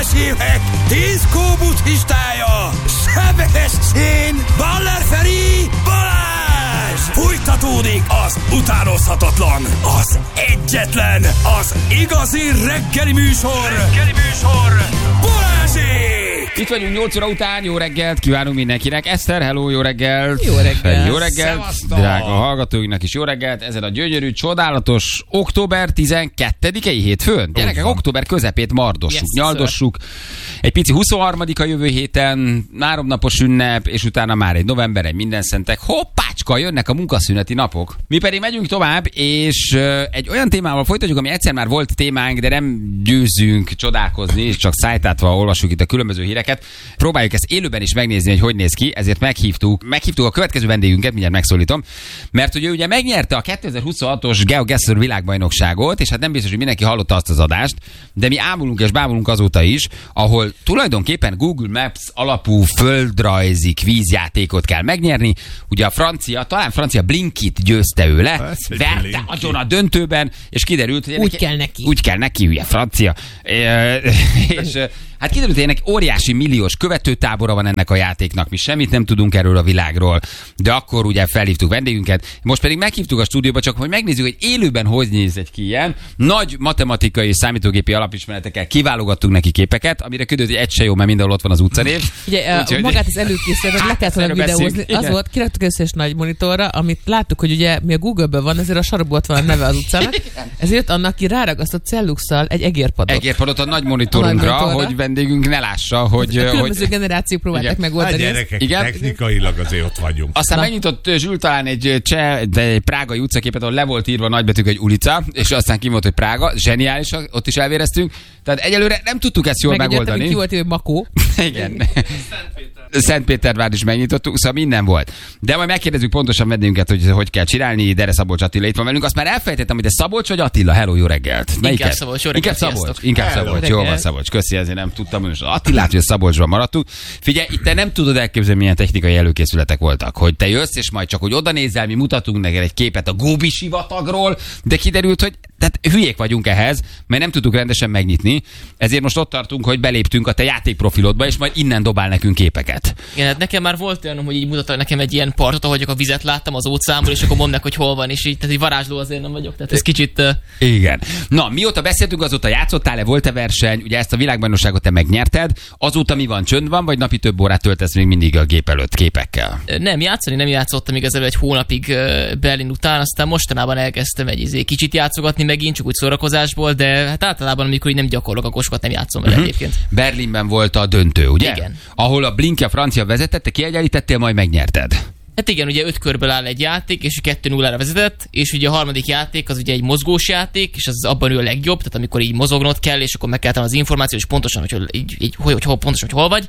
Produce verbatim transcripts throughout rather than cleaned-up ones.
évek diszkó buddhistája, Sebestyén Baller Feri Balázs! Folytatódik az utánozhatatlan, az egyetlen, az igazi reggeli műsor, reggeli műsor, Balázsék! Itt vagyunk nyolc óra után, jó reggelt kívánunk mindenkinek. Eszter, hello, jó reggelt. Jó reggelt. Jó reggelt. Szevasztok. Drága hallgatóinknak is jó reggelt. Ezen a gyönyörű, csodálatos október tizenkettedikei hétfőn. Gyerekek, október közepét mardossuk, yes, nyaldossuk. Egy pici huszonharmadika jövő héten, három napos ünnep, és utána már egy november, egy mindenszentek. Hoppácska, jönnek a munkaszüneti napok. Mi pedig megyünk tovább, és egy olyan témával folytatjuk, ami egyszer már volt témánk, de nem győzünk csodálkozni, és csak szájtátva olvassuk itt a különböző híreket. Próbáljuk ezt élőben is megnézni, hogy hogy néz ki, ezért meghívtuk, meghívtuk a következő vendégünket, mindjárt megszólítom, mert ugye, ugye megnyerte a kétezer-huszonhatos GeoGuessr világbajnokságot, és hát nem biztos, hogy mindenki hallotta azt az adást, de mi ámulunk és bámulunk azóta is, ahol tulajdonképpen Google Maps alapú földrajzi kvízjátékot kell megnyerni. Ugye a francia, talán francia Blinkit győzte ő le, verte agyon a döntőben, és kiderült, hogy úgy kell neki. Úgy kell neki, ugye francia. És hát kiderült, hogy ennek óriási milliós követőtábora van ennek a játéknak, mi semmit nem tudunk erről a világról, de akkor ugye felhívtuk vendégünket, most pedig meghívtuk a stúdióba, csak hogy megnézzük, hogy élőben hogy néz egy ki ilyen. Nagy matematikai és számítógépi alapismeretekkel kiválogattunk neki képeket, amire kiderült, hogy egy se jó, mert mindenhol ott van az utcanév. Ugye úgy, magát az előkészítőt le kellett volna videózni, az volt, kiraktuk összes nagy monitorra, amit láttuk, hogy ugye mi a Google-ben van, ezért a sarokban ott van a neve az utcának, ezért annak ki ráragasztott celluxal egy egérpadot. Egérpadot a nagy monitorunkra, a nagy hogy vendégünk ne lássa, hogy... A különböző hogy... generációk próbálták megoldani. A gyerekek, igen? Technikailag azért ott vagyunk. Aztán Na. megnyitott Zsül talán egy cseh, de egy prágai utcaképet, ahol le volt írva nagybetűk egy ulica, és aztán ki volt, hogy Prága. Zseniális, ott is elvéreztünk. Tehát egyelőre nem tudtuk ezt jól Megegyettem, megoldani. Ki volt, hogy Makó. Igen. Szentpétervár is megnyitottuk, szóval minden volt. De majd megkérdezzük pontosan vendégünket, hogy hogy kell csinálni. Dere Szabolcs Attila itt van velünk. Azt már elfejtettem, hogy de Szabolcs vagy Attila? Hello, jó reggelt. Melyiket? Inkább Szabolcs, jó reggelt. Inkább Szabolcs. Inkább Szabolcs. Jó van, Szabolcs. Köszi, ezért nem tudtam. Most Attilát, hogy a Szabolcsban maradtunk. Figyelj, itt te nem tudod elképzelni, milyen technikai előkészületek voltak. Hogy te jössz, és majd csak hogy oda nézel, mi mutatunk neked egy képet a Góbi sivatagról, de kiderült, hogy tehát hülyék vagyunk ehhez, mert nem tudtuk rendesen megnyitni. Ezért most ott tartunk, hogy beléptünk a te játékprofilodba, és majd innen dobál nekünk képeket. Igen, hát nekem már volt olyan, hogy így mutattak nekem egy ilyen partot, ahogy a vizet láttam az óceánból, és akkor mondd meg, hogy hol van, és így, tehát egy varázsló azért nem vagyok. Tehát ez kicsit... Uh... Igen. Na, mióta beszéltünk, azóta játszottál-e, volt-e verseny, ugye ezt a világbajnokságot te megnyerted, azóta mi van, csönd van, vagy napi több órát töltesz még mindig a gép előtt képekkel? Nem, játszani nem játszottam igazából egy hónapig Berlin után, aztán mostanában elkezdtem egy izé, kicsit játszogatni megint, csak úgy szórakozásból, de hát általában amikor így nem gyakorlok, akkor sokat nem játszom vele uh-huh. egyébként. Berlinben volt a döntő, ugye? Igen. Ahol a Blink a francia vezetett, te kiegyenlítettél, majd megnyerted. Hát igen, ugye öt körből áll egy játék, és kettő nullára vezetett, és ugye a harmadik játék az ugye egy mozgós játék, és az abban ő a legjobb, tehát amikor így mozognod kell, és akkor meg kell találni az információt, és pontosan, hogy, így, így, hogy, hogy, hogy pontosan, hogy hol vagy.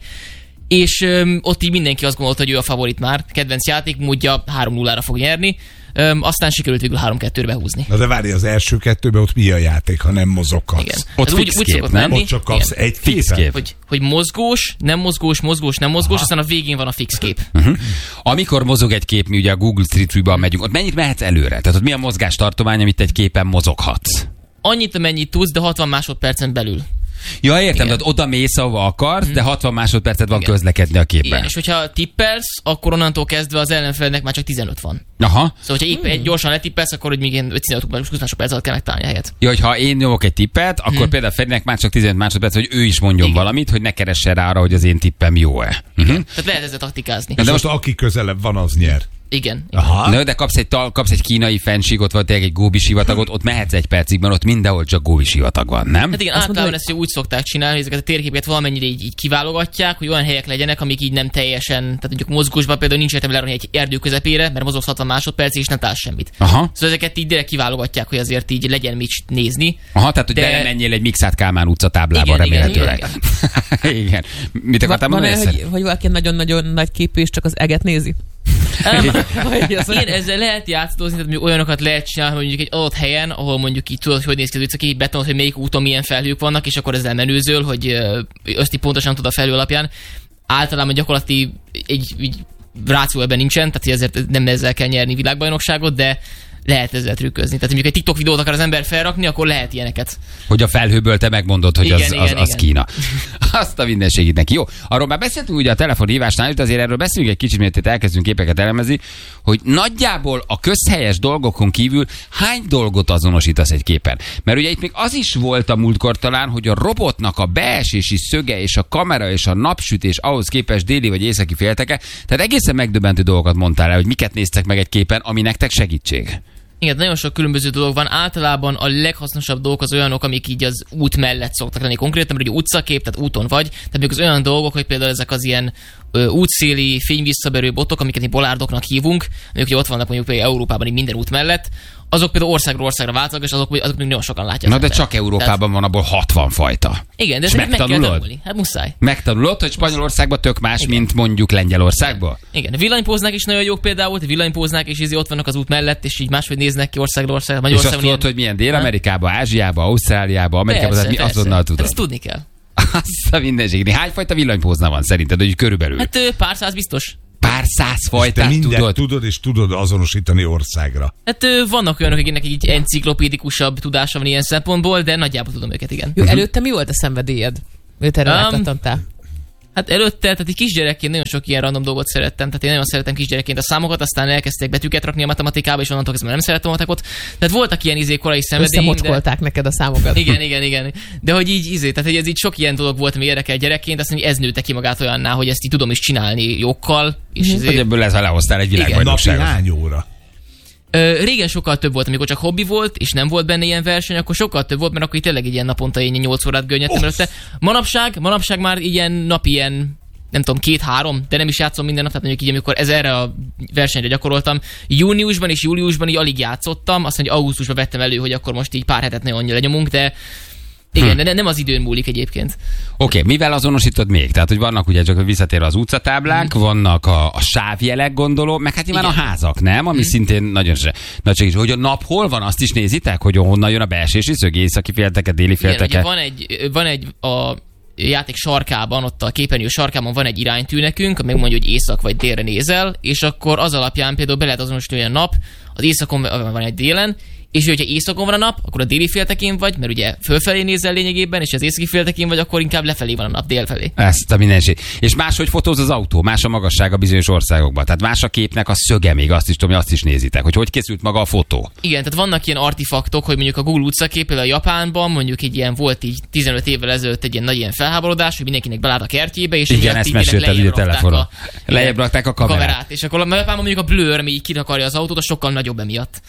És öm, ott így mindenki azt gondolta, hogy ő a favorit már, kedvenc játékmódja három nullára fog nyerni. Öm, aztán sikerült végül három kettőre behúzni. Na de várj, az első kettőben ott mi a játék, ha nem mozoghatsz? Igen. Ott ez fix úgy, kép, úgy nem? Ott csak kapsz egy fix kép. Hogy, hogy mozgós, nem mozgós, mozgós, nem mozgós, Aha. aztán a végén van a fix kép. Uh-huh. Amikor mozog egy kép, mi ugye a Google Street View-ban megyünk, ott mennyit mehetsz előre? Tehát ott mi a mozgástartomány, amit egy képen mozoghatsz? Annyit, amennyit tudsz, de hatvan másodpercen belül. Ja, értem, de oda mész, ahova akarsz, mm. de hatvan másodpercet van Igen. közlekedni a képben. Igen, és hogyha tippelsz, akkor onnantól kezdve az ellenfelnek már csak tizenöt van. Aha. Szóval, hogyha épp egy gyorsan letippelsz, akkor hogy még ilyen tizenöt másodperc alatt kell megtalálni a helyet. Ja, hogyha én nyomok egy tippet, akkor mm. például Ferinek már csak tizenöt másodperc, hogy ő is mondjon Igen. valamit, hogy ne keressen rá arra, hogy az én tippem jó-e. Uh-huh. Tehát lehet ezzel taktikázni. De most aki közelebb van, az nyer. Igen. Aha. Na, de kapsz egy, tal, kapsz egy kínai fennsíkot, vagy tényleg egy góbi sivatagot, ott mehetsz egy percig, mert ott mindenhol csak góbi sivatag van, nem? Hát igen, azt általában ezt úgy szokták csinálni, hogy ezeket a térképeket valamennyire így, így kiválogatják, hogy olyan helyek legyenek, amik így nem teljesen, tehát mondjuk mozgósban például nincs értelme lerakni egy erdő közepére, mert mozogsz hatvan másodpercig és nem találsz semmit. Aha. Szóval ezeket így direkt kiválogatják, hogy azért így legyen mit nézni. Aha, tehát hogy de... belemenjél egy Mixát Kálmán utca táblában remélhetőleg. Igen, igen, igen. Mit akartál mondani? Hogy, hogy valaki nagyon-nagyon nagy képű és csak az eget nézi. Igen, ezzel lehet játszadozni, tehát mondjuk olyanokat lehet csinálni, hogy mondjuk egy adott helyen, ahol mondjuk így tudod, hogy néz ki az utca, így betonod, hogy melyik úton milyen felhők vannak, és akkor ezzel menőzöl, hogy azt így pontosan tud a felhő alapján. Általában gyakorlatilag egy, egy ráció ebben nincsen, tehát ezért nem ezzel kell nyerni világbajnokságot, de lehet ezzel trükközni. Tehát mondjuk egy TikTok videót akar az ember felrakni, akkor lehet ilyeneket. Hogy a felhőből te megmondod, hogy igen, az, igen, az, az igen. Kína. Azt a mindenségét neki. Jó, arról már beszéltünk ugye a telefonhívásnál, de azért erről beszélünk egy kicsit, mert itt elkezdünk képeket elemezni, hogy nagyjából a közhelyes dolgokon kívül hány dolgot azonosítasz egy képen. Mert ugye itt még az is volt a múltkor talán, hogy a robotnak a beesési szöge és a kamera és a napsütés ahhoz képest déli vagy északi félteke, tehát egészen megdöbbentő dolgokat mondtál el, hogy miket néztek meg egy képen, ami nektek segítség. Igen, nagyon sok különböző dolog van. Általában a leghasznosabb dolgok az olyanok, amik így az út mellett szoktak lenni. Konkrétan, mert ugye utcakép, tehát úton vagy. Tehát még az olyan dolgok, hogy például ezek az ilyen ö, útszéli, fényvisszaverő botok, amiket mi bolárdoknak hívunk, amik ugye ott vannak mondjuk például Európában így minden út mellett. Azok például országról országra változnak, és azok, azok még nagyon sokan látják. Na de csak Európában tehát... van abból hatvan fajta. Igen, de és ezt meg kell megtanulod? tanulni. Hát muszáj. Megtanulod, hogy Spanyolországban tök más, igen, mint mondjuk Lengyelországban? Igen. Igen. Villanypóznák is nagyon jók például, villanypóznák is így ott vannak az út mellett, és így máshogy néznek ki országról országra. És azt tudod, ilyen... hogy milyen Dél-Amerikában, Ázsiában, Ausztráliában, Amerikában, tehát mi azonnal tudod. Ezt tudni kell. Azt a mindenségét. Hányfajta villanypózna van szerinted, hogy körülbelül? Hát pár száz biztos. Pár száz fajtát mindent tudod? tudod, és tudod azonosítani országra. Hát vannak olyanok, akiknek egy enciklopédikusabb tudása van ilyen szempontból, de nagyjából tudom őket, igen. Jó, előtte mi volt a szenvedélyed? Őt erre um, rákattantál? Hát előtte, tehát egy kisgyerekként nagyon sok ilyen random dolgot szerettem, tehát én nagyon szeretem kisgyerekként a számokat, aztán elkezdték betűket rakni a matematikába, és onnantól kezdve nem szerettem a matekot. Tehát voltak ilyen izé korai szenvedélyek. Összemocskolták de... neked a számokat. Igen, igen, igen. De hogy így izé, tehát hogy ez így sok ilyen dolog volt, ami érdekel gyerekként, aztán ez nőtte ki magát olyanná, hogy ezt így tudom is csinálni jókkal. És mm-hmm. izé... Hogy ebből lesz, ha lehoztál egy világbajnokságot. Napi hány óra? Ö, régen sokkal több volt, amikor csak hobbi volt, és nem volt benne ilyen verseny, akkor sokkal több volt, mert akkor itt tényleg egy ilyen naponta ilyen nyolc órát görnyedtem előtte. Manapság, manapság már ilyen napi ilyen nem tudom, két-három, de nem is játszom minden nap, tehát mondjuk így, amikor ez erre a versenyre gyakoroltam, júniusban és júliusban így alig játszottam, azt mondja, augusztusban vettem elő, hogy akkor most így pár hetet nagyon lenyomunk, de igen, hm. de nem az időn múlik egyébként. Oké, okay, mivel azonosítod még? Tehát, hogy vannak ugye csak visszatérve az utcatáblák, hm. vannak a, a sávjelek, gondolom, meg hát nyilván a házak, nem? Ami hm. szintén nagyon nagy segítség. Hogy a nap hol van, azt is nézitek? Hogy honnan jön a beesési szög, északi félteke, déli félteke? Igen, van egy, van egy a játék sarkában, ott a képernyő sarkában van egy iránytű nekünk, megmondja, hogy észak vagy délre nézel, és akkor az alapján például be lehet azonosítani, hogy a nap, az északon van egy délen, és hogyha északon van a nap, akkor a déli féltekén vagy, mert ugye fölfelé nézel lényegében, és az északi féltekén vagy, akkor inkább lefelé van a nap, délfelé. Ezt a mindenség. És máshogy fotóz az autó, más a magassága bizonyos országokban. Tehát más a képnek a szöge, még azt is tudom, hogy azt is nézitek, hogy hogy készült maga a fotó. Igen, tehát vannak ilyen artifaktok, hogy mondjuk a Google utcakép, például a Japánban, mondjuk egy ilyen volt így tizenöt évvel ezelőtt egy ilyen nagy ilyen felháborodás, hogy mindenkinek belát a kertjébe, és igen, ezt mesélted ugye telefonon. Lejjebb rakták a kamerát. kamerát. És akkor a Japánban mondjuk a blur, ami így kitakarja az autót, az sokkal nagyobb emiatt.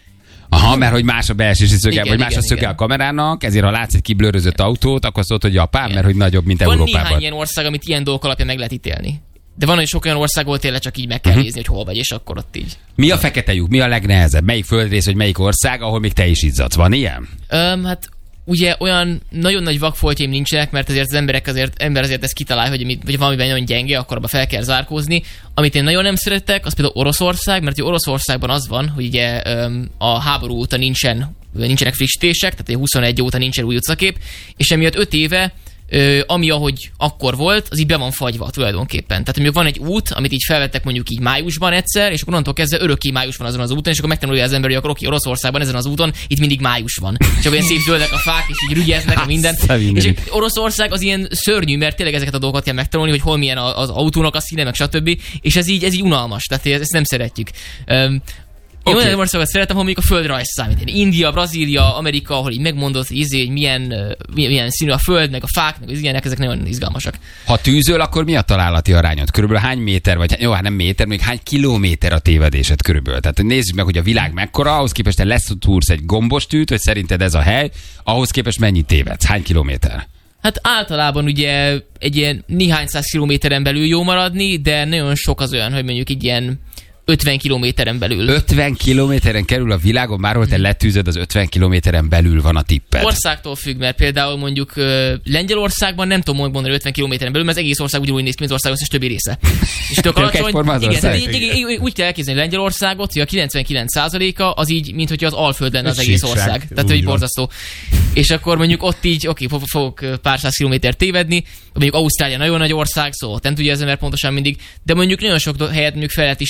Aha, mert hogy más a beesési szöge, igen, vagy más igen, a szöge igen. a kamerának, ezért ha látsz egy kiblőrözött autót, akkor azt mondod, hogy Japán, igen. mert hogy nagyobb, mint van Európában. Van néhány ilyen ország, amit ilyen dolgok alapján meg lehet ítélni. De van, hogy sok olyan ország, ahol tényleg csak így meg kell uh-huh. nézni, hogy hol vagy, és akkor ott így. Mi a fekete lyuk? Mi a legnehezebb? Melyik földrész, vagy melyik ország, ahol még te is izzadsz? Van ilyen? Um, hát ugye olyan nagyon nagy vakfoltjaim nincsenek, mert azért az emberek azért, ember azért ezt kitalálja, hogy, mit, hogy valamiben nagyon gyenge, akkor abba fel kell zárkózni. Amit én nagyon nem szeretek, az például Oroszország, mert Oroszországban az van, hogy ugye um, a háború óta nincsen, nincsenek frissítések, tehát huszonegy óta nincsen új utcakép, és emiatt öt éve Ö, ami ahogy akkor volt, az így be van fagyva tulajdonképpen. Tehát mondjuk van egy út, amit így felvettek mondjuk így májusban egyszer, és akkor onnantól kezdve örökké május van azon az úton, és akkor megtanulja az ember, hogy akkor oké, Oroszországban ezen az úton itt mindig május van. És akkor ilyen szép zöldek a fák, és így rügyeznek a minden. És Oroszország az ilyen szörnyű, mert tényleg ezeket a dolgokat kell megtanulni, hogy hol milyen az autónak a színe, meg stb. És ez így, ez így unalmas, tehát ezt nem szeretjük. Öm, Én okay. olyan országokat szeretem, ahol mondjuk a földrajz számít. India, Brazília, Amerika, ahol így megmondod, hogy, izé, hogy milyen, milyen, milyen színű a föld, meg a fák, meg az ilyenek, ezek nagyon izgalmasak. Ha tűzöl, akkor mi a találati arányod? Körülbelül hány méter, vagy jó, hát nem méter, még hány kilométer a tévedésed körülbelül? Tehát nézzük meg, hogy a világ mekkora, ahhoz képest te leszúrsz egy gombos tűt, hogy szerinted ez a hely, ahhoz képest mennyit tévedsz? Hány kilométer? Hát általában ugye egy ilyen néhány száz kilométeren belül jó maradni, de nagyon sok az olyan, hogy mondjuk egy ilyen ötven kilométeren belül. ötven kilométeren kerül a világon, már hol te letűzöd, az ötven kilométeren belül van a tipped. Országtól függ, mert például mondjuk uh, Lengyelországban nem tudom mondani ötven kilométeren belül, mert az egész ország ugyanúgy néz ki, mint az ország összes többi része. És tök alacsony. Igen, így, így, így, úgy kell elképzelni Lengyelországot, hogy a kilencvenkilenc százaléka az így, mint hogyha az Alföld lenne az egész ország. Tehát, hogy borzasztó. És akkor mondjuk ott így, oké, okay, fogok pár száz kilométert tévedni, mondjuk Ausztrália nagyon nagy ország, szóval nem tudja az ember pontosan mindig, de mondjuk nagyon sok helyet mondjuk fel lehet ismerni nagyon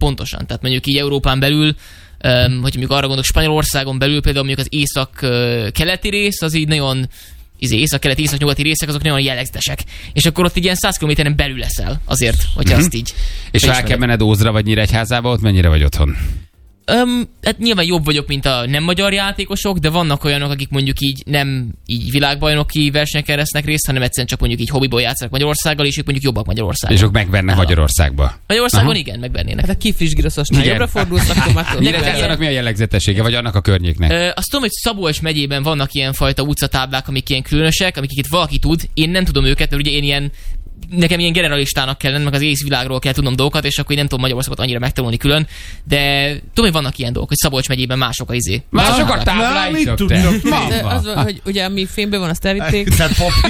pontosan. Tehát mondjuk így Európán belül, um, hogy mondjuk arra gondolok, Spanyolországon belül például mondjuk az észak-keleti rész, az így nagyon izé, észak-keleti, észak-nyugati részek, azok nagyon jellegzetesek. És akkor ott így ilyen száz kilométeren belül leszel azért, hogyha mm-hmm. azt így... És ha el kell menned Ózra vagy Nyíregyházába, ott mennyire vagy otthon? Um, hát nyilván jobb vagyok, mint a nem magyar játékosok, de vannak olyanok, akik mondjuk így nem így világbajnoki versenyeken vesznek részt, hanem egyszerűen csak mondjuk így hobbiból játszanak Magyarországgal, és ők mondjuk jobbak Magyarországon. És ők megvernek Magyarországba. Magyarországon Aha. igen, megvernének. Hát a kiflis giroszosnál jobbra fordulsz, akkor már Nyíregyházának mi a jellegzetessége, vagy annak a környéknek? Ö, azt tudom, hogy Szabolcs megyében vannak ilyen fajta utcatáblák, amik ilyen különösek, amiket valaki tud. Én nem tudom őket, mert ugye én ilyen nekem ilyen generalistának kell lenni, meg az egész világról kell tudnom dolgokat, és akkor én nem tudom Magyarországot annyira megtanulni külön, de tudom, hogy vannak ilyen dolgok, hogy Szabolcs megyében mások a izé. Mások a tábláitok, te. Az van, hogy ugye ami fényben van, azt elvitték. Tehát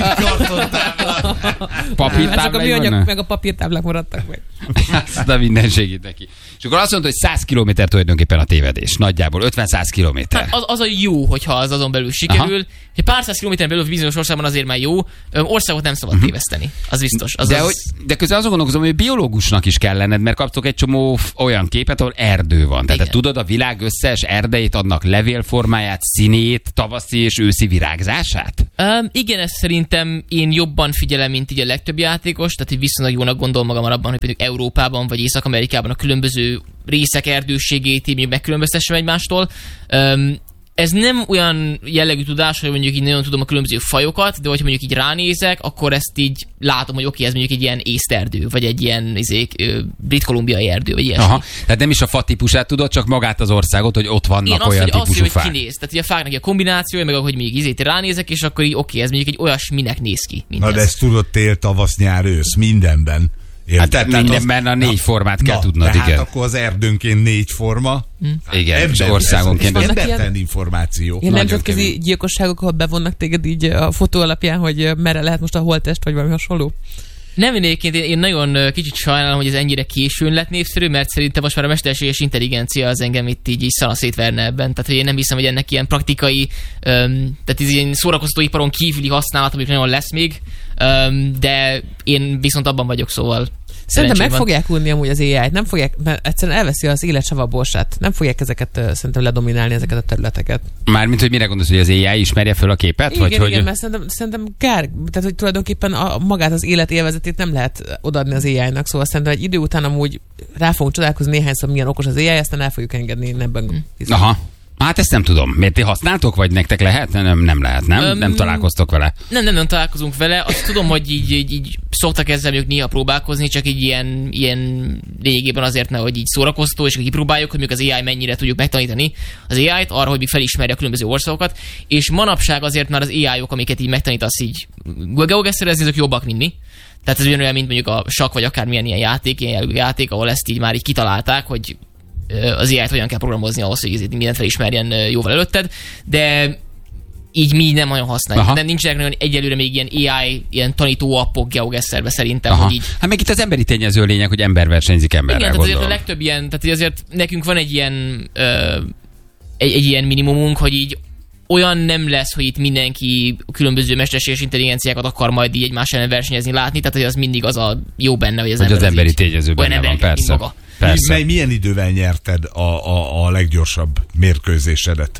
papírkartontáblák. Papírtáblák a műanyag meg a papírtáblák maradtak meg. Azt a minden segít neki. És akkor azt mondta, hogy száz kilométer tulajdonképpen a tévedés. Nagyjából ötven-száz kilométer. Hát az, az a jó, hogyha az azon belül sikerül. Ha pár száz kilométeren belül bizonyos országban azért már jó, országot nem szabad uh-huh. téveszteni. Az biztos. Az de, az... hogy, de közben azon gondolkozom, hogy biológusnak is kell lenned, mert kaptok egy csomó olyan képet, ahol erdő van. Tehát te tudod a világ összes erdeit, annak levélformáját, színét, tavaszi és őszi virágzását? Um, igen, ezt szerintem én jobban figyelem, mint így a legtöbb játékos, tehát hogy viszonylag jónak gondolom magam abban, hogy például Európában vagy Észak-Amerikában a különböző részek erdőségét így megkülönböztessem egymástól. Um, Ez nem olyan jellegű tudás, hogy mondjuk így nagyon tudom a különböző fajokat, de hogyha mondjuk így ránézek, akkor ezt így látom, hogy oké, ez mondjuk egy ilyen észterdő, vagy egy ilyen izék, brit-kolumbiai erdő, vagy ilyesmi. Aha, tehát nem is a fa típusát tudod, csak magát az országot, hogy ott vannak Én olyan azt, hogy típusú azt, fák. hogy kinéz. Tehát ugye a fáknak a kombinációja, meg ahogy még izét ránézek, és akkor így oké, ez mondjuk egy olyasminek néz ki. Na de ezt tudod, tél, tavasz, nyár, ősz, mindenben. Hát tehát mindenben az, a négy na, formát kell na, tudnod, igen. Hát akkor az erdőnként négy forma. Hm. Igen, és országonként. Ez embertelen információ. Ilyen nemzetközi gyilkosságok, ahol bevonnak téged így a fotó alapján, hogy merre lehet most a holttest, vagy valami hasonló? Nem egyébként, én nagyon kicsit sajnálom, hogy ez ennyire későn lett népszerű, mert szerintem most már a mesterséges intelligencia az engem itt így, így szana szétverne ebben. Tehát, hogy én nem hiszem, hogy ennek ilyen praktikai, um, tehát ez ilyen szórakoztatóiparon kívüli használat, amik nagyon lesz még, um, de én viszont abban vagyok, szóval. Szerintem meg fogják unni amúgy az á i-t, nem fogják, mert egyszerűen elveszi az élet savaborsát. Nem fogják ezeket uh, szerintem ledominálni, ezeket a területeket. Mármint, hogy mire gondolsz, hogy az á i ismerje föl a képet? Igen, vagy igen, hogy... mert szerintem, szerintem kár, tehát hogy tulajdonképpen a, magát az élet élvezetét nem lehet odaadni az á i-nak, szóval szerintem egy idő után amúgy rá fogunk csodálkozni néhányszor, milyen okos az á i, aztán el fogjuk engedni, én ebben hiszem. Aha. Hát ezt nem tudom. Miért ti használtok, vagy nektek lehet? Nem, nem lehet, nem? Um, nem találkoztok vele? Nem, nem, nem találkozunk vele. Azt tudom, hogy így, így, így szoktak ezzel mondjuk néha próbálkozni, csak így ilyen, ilyen lényegében azért, ne, hogy így szórakoztó, és hogy kipróbáljuk, hogy mondjuk az á i mennyire tudjuk megtanítani az á i-t arra, hogy még felismerje a különböző országokat. És manapság azért már az á i-ok, amiket így megtanítasz így geogesszerezni, azok jobbak minni. Tehát ez ugyanolyan, mint mondjuk a sakk, vagy akármilyen ilyen játék, ilyen jellegű játék, ahol ezt így már így kitalálták, hogy az á i-t hogyan kell programozni ahhoz, hogy mindent felismerjen jóval előtted, de így mi nem nagyon használjuk. Nem nincsenek nagyon egyelőre még ilyen á i, ilyen tanító appok geogesszerbe szerintem, Aha. hogy így. Hát meg itt az emberi tényező lényeg, hogy ember versenyzik emberrel. Igen, tehát azért a legtöbb ilyen, tehát azért nekünk van egy ilyen ö, egy, egy ilyen minimumunk, hogy így olyan nem lesz, hogy itt mindenki különböző mesterséges intelligenciákat akar majd így egymás ellen versenyezni, látni, tehát hogy az mindig az a jó benne, hogy az, hogy ember az emberi tényező benne van, persze. Maga. persze. Mi, milyen idővel nyerted a, a, a leggyorsabb mérkőzésedet?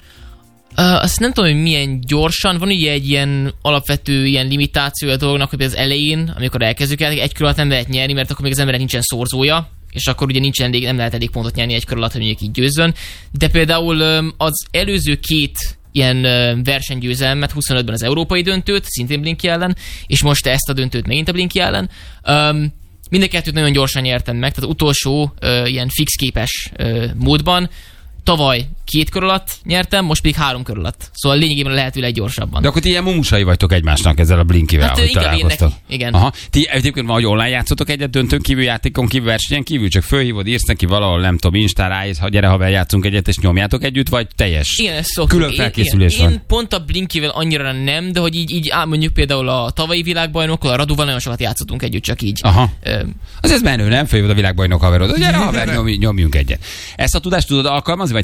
Uh, azt nem tudom, hogy milyen gyorsan. Van ugye egy ilyen alapvető ilyen limitáció a dolognak, hogy az elején, amikor elkezdjük el, egy kör alatt nem lehet nyerni, mert akkor még az embernek nincsen szorzója, és akkor ugye nincsen elég, nem lehet elég pontot nyerni egy kör alatt, hogy mondjuk így győzzön. De például az előző két ilyen versenygyőzelmet, huszonötben az európai döntőt, szintén Blinky ellen, és most ezt a döntőt megint a Blinky ellen. Um, mind a kettőt nagyon gyorsan nyertem meg, tehát utolsó uh, ilyen fix képes uh, módban. Tavaly két kör alatt nyertem, most pedig három kör alatt. Szóval lényegében a lehető leggyorsabban. De akkor ti ilyen mumusai vagytok egymásnak ezzel a Blinkivel, hát, hogy találkoztok. Igen. Aha. Ti egyébként van, hogy online játszotok egyet döntőn kívül, játékon kívül, versenyen kívül, csak fölhívod, írsz neki valahol, nem tudom, Instára állsz, ha gyere, ha játszunk egyet, és nyomjátok együtt, vagy teljes? Igen, ez szoktuk. Külön felkészülés én, van. Én pont a Blinkivel annyira nem, de hogy így, így á, mondjuk például a tavalyi világbajnokkal, a Raduval nagyon sokat játszottunk együtt, csak így. Aha. Ö... Az ez menő, nem? Fölhívod a világbajnok haverod, gyere, haver, nyomjunk egyet. Ezt a tudást tudod alkalmazni, vagy te most mit csinálsz?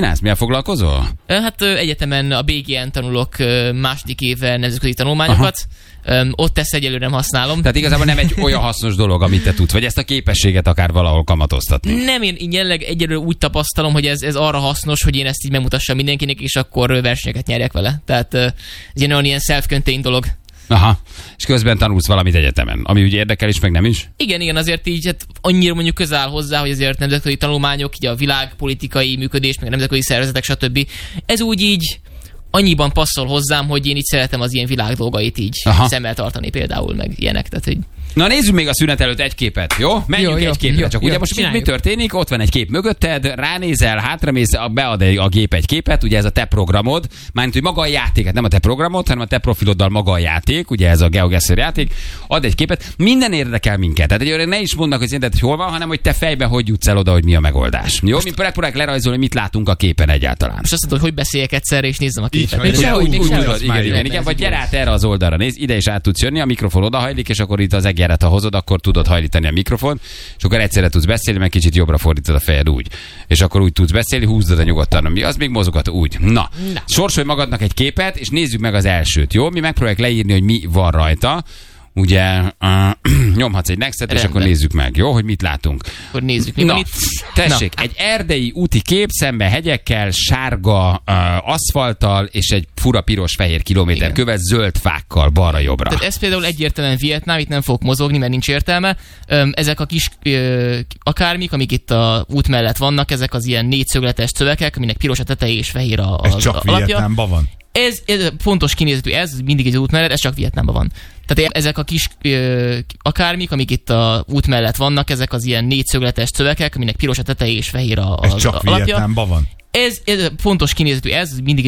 csinálsz? Milyen foglalkozol? Hát egyetemen a bé gé en tanulok második éve nemzetközi tanulmányokat. Um, ott ezt egyelőre nem használom. Tehát igazából nem egy olyan hasznos dolog, amit te tudsz, vagy ezt a képességet akár valahol kamatoztatni. Nem, én, én jelenleg egyelőre úgy tapasztalom, hogy ez, ez arra hasznos, hogy én ezt így megmutassam mindenkinek, és akkor versenyeket nyerjek vele. Tehát ez ilyen, ilyen self-contained dolog. Aha, és közben tanulsz valamit egyetemen, ami úgy érdekel is, meg nem is? Igen, igen, azért így hát annyira mondjuk közel áll hozzá, hogy azért nemzetközi tanulmányok, így a világpolitikai működés, meg nemzetközi szervezetek, stb. Ez úgy így annyiban passzol hozzám, hogy én így szeretem az ilyen világ dolgait így Aha. szemmel tartani például, meg ilyenek. Tehát, hogy... Na nézzük még a szünet előtt egy képet, jó? Menjünk jó, jó, egy képre, jó, csak jó, ugye most mi, mi történik? Ott van egy kép mögötted, ránézel, hátramész, bead a gép egy képet, ugye ez a te programod, mármint, hogy maga a játék, hát nem a te programod, hanem a te profiloddal maga a játék, ugye ez a GeoGuessr játék, ad egy képet, minden érdekel minket. Tehát egy ne is mondnak, hogy szerinted, hogy hol van, hanem hogy te fejben hogy jutsz el oda, hogy mi a megoldás. Jó, mi próbáljuk lerajzolni, mit látunk a képen egyáltalán. Most azt mondod, hogy beszéljek egyszerre és nézzem a képet. Így, sehogy, úgy, úgy, úgy, igen, igen, igen, vagy gyere át erre az oldalra, nézd, ide is át tudsz jönni, a mikrofon odahajlik, és akkor itt az egeret, ha hozod, akkor tudod hajlítani a mikrofon, és akkor egyszerre tudsz beszélni, meg kicsit jobbra fordítod a fejed úgy. És akkor úgy tudsz beszélni, húzdod a nyugodtan, ami az még mozogat úgy. Na, Na. sorsolj magadnak egy képet, és nézzük meg az elsőt, jó? Mi megpróbáljuk leírni, hogy mi van rajta. Ugye uh, nyomhatsz egy nextet, és akkor nézzük meg, jó, hogy mit látunk. Akkor nézzük, mi Na, van itt. Tessék, Na. egy erdei úti kép, szembe hegyekkel, sárga uh, aszfalttal, és egy fura piros-fehér kilométer Igen. követ, zöld fákkal balra-jobbra. Tehát ez például egyértelműen Vietnám, itt nem fogok mozogni, mert nincs értelme. Ezek a kis ö, akármik, amik itt a út mellett vannak, ezek az ilyen négyszögletes szövegek, aminek piros a teteje és fehér a, a, ez csak a alapja. Vietnámban van? Ez, ez fontos kinézetű, ez mindig egy út mellett, ez csak Vietnámban van. Tehát ezek a kis ö, akármik, amik itt a út mellett vannak, ezek az ilyen négyszögletes szövegek, aminek piros a teteje és fehér a, a, ez csak a alapja. Vietnámban van? Ez, ez fontos kinézetű, ez mindig